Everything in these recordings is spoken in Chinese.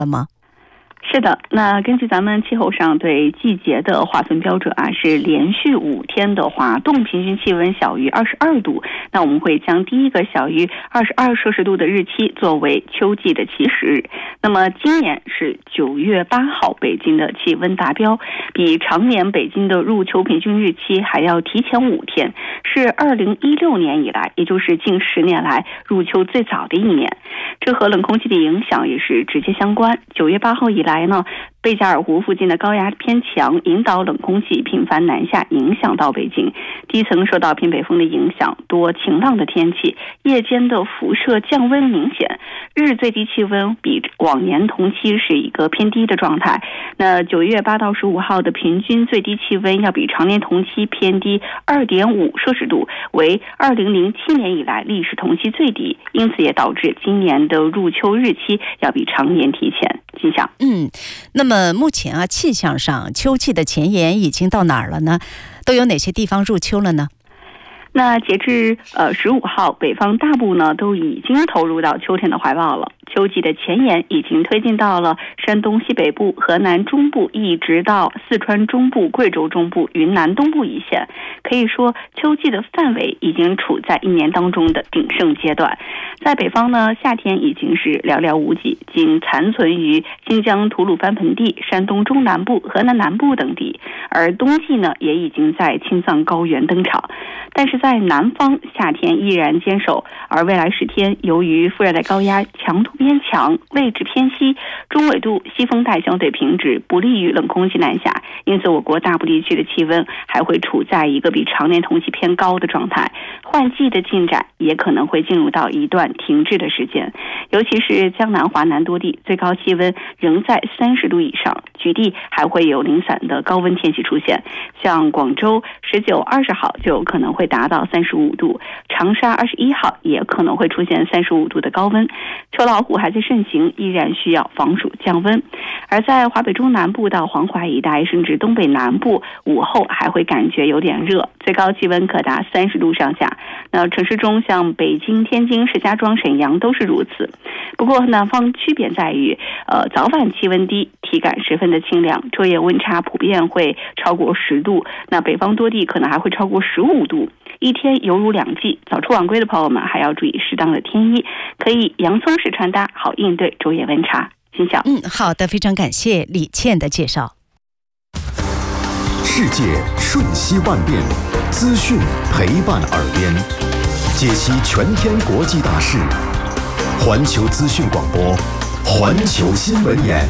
了吗？ 是的，那根据咱们气候上对季节的划分标准是连续5天的滑动平均气温小于22度，那我们会将第一个小于22摄氏度的日期作为秋季的起始日。那么今年是9月8号北京的气温达标，比常年北京的入秋平均日期还要提前5天，是2016年以来，也就是近10年来入秋最早的一年。这和冷空气的影响也是直接相关。9月8号以来呢，贝加尔湖附近的高压偏强，引导冷空气频繁南下，影响到北京。低层受到偏北风的影响，多晴朗的天气，夜间的辐射降温明显，日最低气温比往年同期是一个偏低的状态。那9月8到15号的平均最低气温要比常年同期偏低 2.5摄氏度，为2007年以来历史同期最低，因此也导致今年的入秋日期要比常年提前。金晓， 那么目前气象上秋季的前沿已经到哪儿了呢？都有哪些地方入秋了呢？ 那截至15号，北方大部呢都已经投入到秋天的怀抱了。秋季的前沿已经推进到了山东西北部、河南中部，一直到四川中部、贵州中部、云南东部一线。可以说，秋季的范围已经处在一年当中的鼎盛阶段。在北方呢，夏天已经是寥寥无几，仅残存于新疆吐鲁番盆地、山东中南部、河南南部等地。而冬季呢，也已经在青藏高原登场。但是在南方，夏天依然坚守，而未来10天，由于副热带高压强度偏强，位置偏西，中纬度西风带相对平直，不利于冷空气南下，因此我国大部地区的气温还会处在一个比常年同期偏高的状态，换季的进展也可能会进入到一段停滞的时间。尤其是江南、华南多地，最高气温仍在30度以上，局地还会有零散的高温天气出现，像广州19、20号就有可能会达到35度，长沙21号也可能会出现35度的高温。秋老虎还在盛行，依然需要防暑降温。而在华北中南部到黄淮一带，甚至东北南部，午后还会感觉有点热，最高气温可达30度上下。那城市中像北京、天津、石家庄、沈阳都是如此。不过南方区别在于早晚气温低，体感十分的清凉，昼夜温差普遍会超过10度，那北方多地可能还会超过15度，一天犹如2季。早出晚归的朋友们还要注意适当的添衣，可以洋葱式穿搭，好应对昼夜温差。金晓， 好的，非常感谢李倩的介绍。 世界瞬息万变，资讯陪伴耳边，解析全天国际大事。环球资讯广播，环球新闻眼。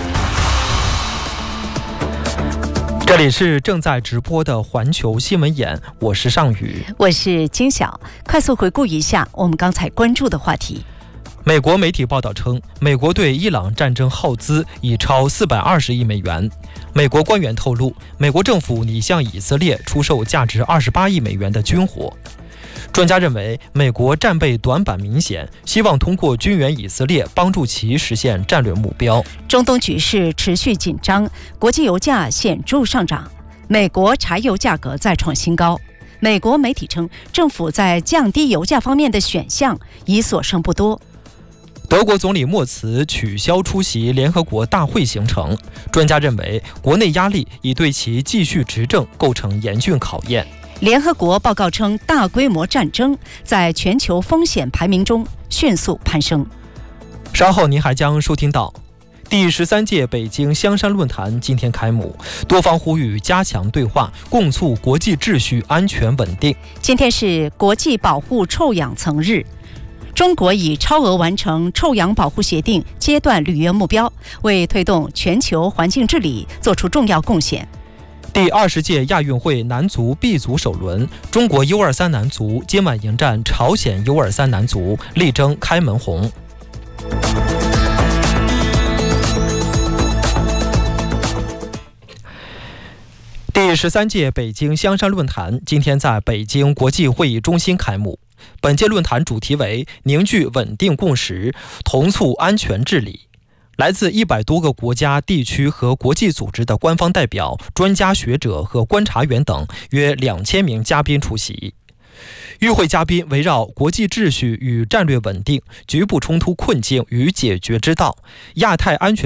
这里是正在直播的环球新闻眼，我是尚宇， 我是金晓。快速回顾一下我们刚才关注的话题。 美国媒体报道称，美国对伊朗战争耗资已超420亿美元。美国官员透露，美国政府拟向以色列出售价值28亿美元的军火。专家认为，美国战备短板明显，希望通过军援以色列帮助其实现战略目标。 中东局势持续紧张，国际油价显著上涨，美国柴油价格再创新高。美国媒体称，政府在降低油价方面的选项已所剩不多。 德国总理默茨取消出席联合国大会行程，专家认为，国内压力已对其继续执政构成严峻考验。 联合国报告称，大规模战争在全球风险排名中迅速攀升。 稍后您还将收听到，第13届北京香山论坛今天开幕，多方呼吁加强对话，共促国际秩序安全稳定。 今天是国际保护臭氧层日。中国以超额完成臭氧保护协定阶段履约目标，为推动全球环境治理做出重要贡献。 第20届亚运会男足 B 组首轮，中国 U23 男足今晚迎战朝鲜 U23 男足，力争开门红。第13届北京香山论坛今天在北京国际会议中心开幕。本届论坛主题为凝聚稳定共识，同促安全治理。来自100多个国家、地区和国际组织的官方代表、专家学者和观察员等约2000名嘉宾出席。 与会嘉宾围绕国际秩序与战略稳定、局部冲突困境与解决之道、亚太安全